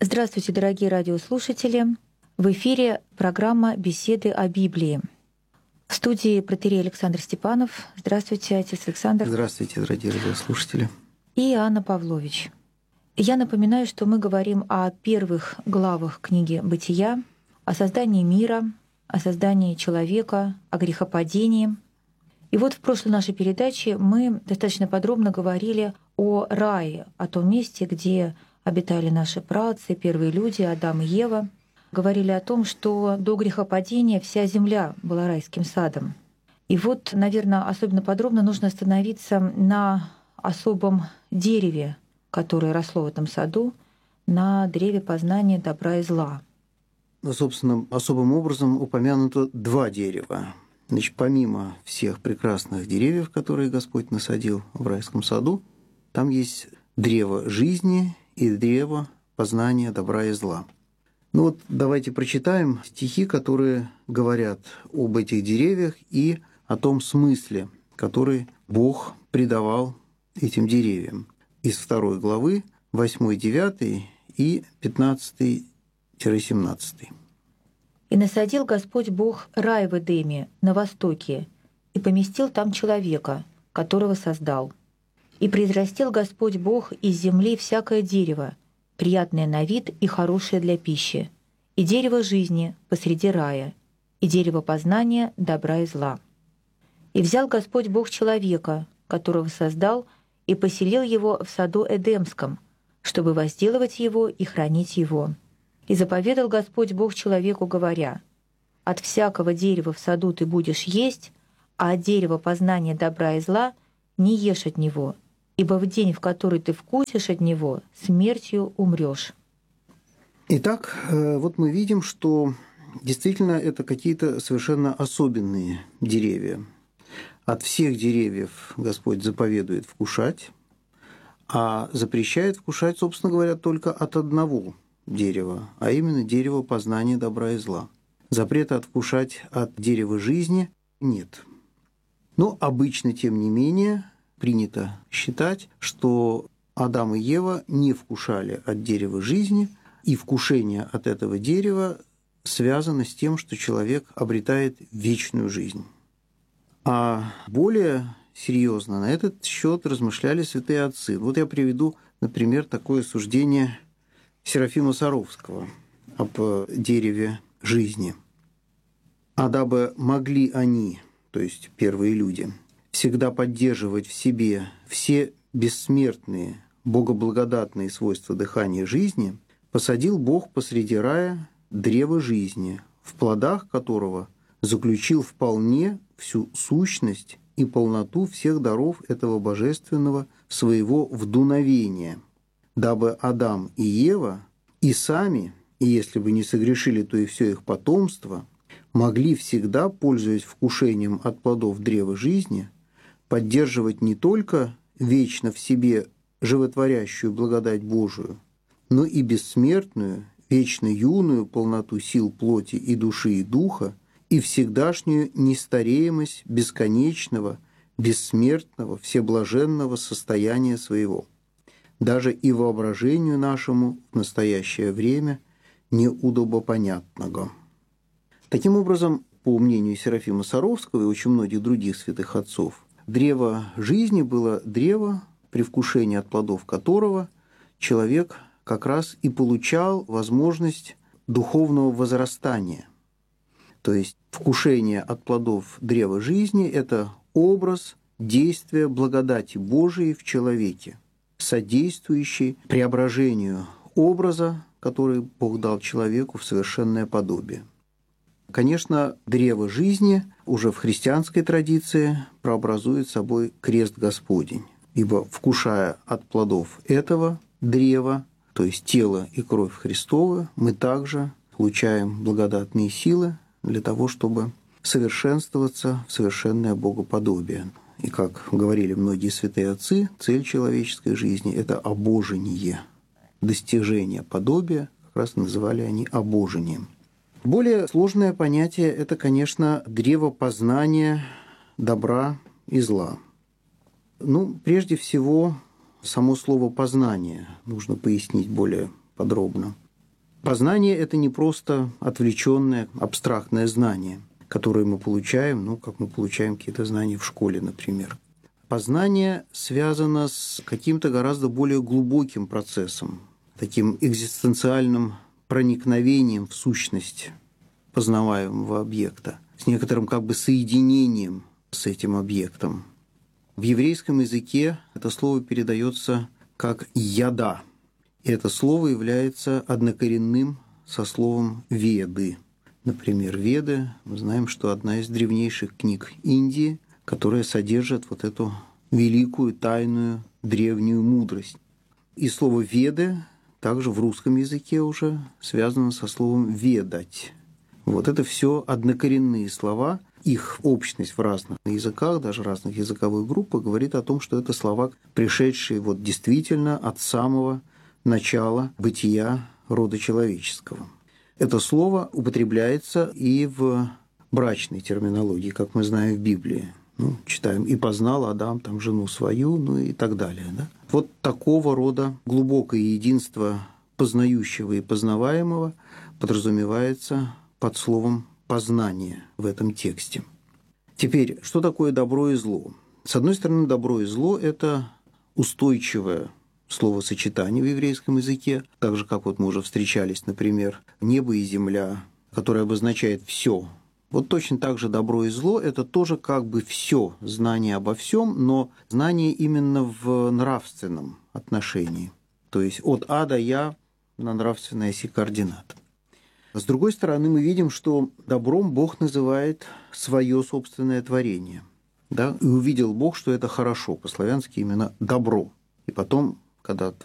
Здравствуйте, дорогие радиослушатели! В эфире программа «Беседы о Библии». В студии протоиерей Александр Степанов. Здравствуйте, отец Александр. Здравствуйте, дорогие радиослушатели. И Анна Павлович. Я напоминаю, что мы говорим о первых главах книги «Бытия», о создании мира, о создании человека, о грехопадении. И вот в прошлой нашей передаче мы достаточно подробно говорили о рае, о том месте, где обитали наши праотцы, первые люди, Адам и Ева. Говорили о том, что до грехопадения вся земля была райским садом. И вот, наверное, особенно подробно нужно остановиться на особом дереве, которое росло в этом саду, на древе познания добра и зла. Собственно, особым образом упомянуто два дерева. Значит, помимо всех прекрасных деревьев, которые Господь насадил в райском саду, там есть древо жизни и древо познания добра и зла. Ну вот давайте прочитаем стихи, которые говорят об этих деревьях и о том смысле, который Бог придавал этим деревьям. Из 2 главы, 8-9 и 15-17. «И насадил Господь Бог рай в Эдеме на востоке, и поместил там человека, которого создал. И произрастил Господь Бог из земли всякое дерево, приятное на вид и хорошее для пищи, и дерево жизни посреди рая, и дерево познания добра и зла. И взял Господь Бог человека, которого создал, и поселил его в саду Эдемском, чтобы возделывать его и хранить его. И заповедал Господь Бог человеку, говоря: от всякого дерева в саду ты будешь есть, а от дерева познания добра и зла не ешь от него, ибо в день, в который ты вкусишь от него, смертью умрешь». Итак, вот мы видим, что действительно это какие-то совершенно особенные деревья. От всех деревьев Господь заповедует вкушать, а запрещает вкушать, собственно говоря, только от одного дерева, а именно дерева познания добра и зла. Запрета вкушать от дерева жизни нет. Но обычно, тем не менее, принято считать, что Адам и Ева не вкушали от дерева жизни, и вкушение от этого дерева связано с тем, что человек обретает вечную жизнь. А более серьезно на этот счет размышляли святые отцы. Вот я приведу, например, такое суждение Серафима Саровского об дереве жизни. «А дабы могли они, то есть первые люди, всегда поддерживать в себе все бессмертные, богоблагодатные свойства дыхания жизни, посадил Бог посреди рая древо жизни, в плодах которого заключил вполне всю сущность и полноту всех даров этого божественного своего вдуновения, дабы Адам и Ева и сами, и если бы не согрешили, то и все их потомство, могли всегда, пользуясь вкушением от плодов древа жизни, поддерживать не только вечно в себе животворящую благодать Божию, но и бессмертную, вечно юную полноту сил плоти и души и духа, и всегдашнюю нестареемость бесконечного, бессмертного, всеблаженного состояния своего, даже и воображению нашему в настоящее время неудобопонятного». Таким образом, по мнению Серафима Саровского и очень многих других святых отцов, древо жизни было древо, при вкушении от плодов которого человек как раз и получал возможность духовного возрастания. То есть вкушение от плодов древа жизни – это образ действия благодати Божией в человеке, содействующий преображению образа, который Бог дал человеку в совершенное подобие. Конечно, древо жизни уже в христианской традиции прообразует собой крест Господень, ибо, вкушая от плодов этого древа, то есть тело и кровь Христова, мы также получаем благодатные силы для того, чтобы совершенствоваться в совершенное богоподобие. И, как говорили многие святые отцы, цель человеческой жизни – это обожение, достижение подобия, как раз называли они обожением. Более сложное понятие – это, конечно, древо познания добра и зла. Прежде всего, само слово «познание» нужно пояснить более подробно. Познание – это не просто отвлеченное, абстрактное знание, которое мы получаем, как мы получаем какие-то знания в школе, например. Познание связано с каким-то гораздо более глубоким процессом, таким экзистенциальным проникновением в сущность познаваемого объекта, с некоторым соединением с этим объектом. В еврейском языке это слово передается как «яда». И это слово является однокоренным со словом «веды». Например, «Веды» мы знаем, что одна из древнейших книг Индии, которая содержит вот эту великую, тайную, древнюю мудрость. И слово «веды» также в русском языке уже связано со словом «ведать». Вот это все однокоренные слова. Их общность в разных языках, даже разных языковых группах, говорит о том, что это слова, пришедшие действительно от самого начала бытия рода человеческого. Это слово употребляется и в брачной терминологии, как мы знаем в Библии. Читаем «И познал Адам жену свою», и так далее. Да? Вот такого рода глубокое единство познающего и познаваемого подразумевается под словом «познание» в этом тексте. Теперь, что такое добро и зло? С одной стороны, добро и зло – это устойчивое словосочетание в еврейском языке, так же, как мы уже встречались, например, небо и земля, которое обозначает все. Вот точно так же добро и зло – это тоже все знание обо всем, но знание именно в нравственном отношении. То есть от А до Я на нравственной оси координат. С другой стороны, мы видим, что добром Бог называет свое собственное творение. Да? И увидел Бог, что это хорошо, по-славянски именно добро. И потом, когда